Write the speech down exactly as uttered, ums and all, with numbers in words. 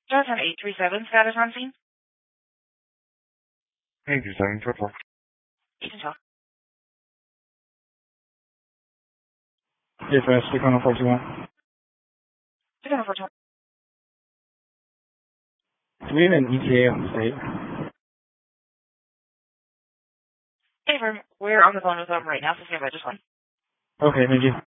Johnson eight three seven, status on scene. eight three seven, four four. You can talk. Hey, fast, stick on four two one. Stick on four two one. Do we have an E T A on the state? Hey, we're on the phone with them right now, so stand by just one. Okay, thank you.